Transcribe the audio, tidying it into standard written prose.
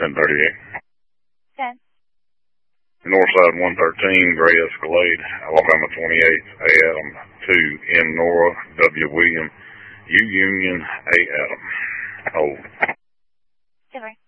1038. 10. Northside 113, Gray Escalade, Alabama 28, A. Adam 2, N. Nora, W. William, U. Union, A. Adam. Hold. Silver.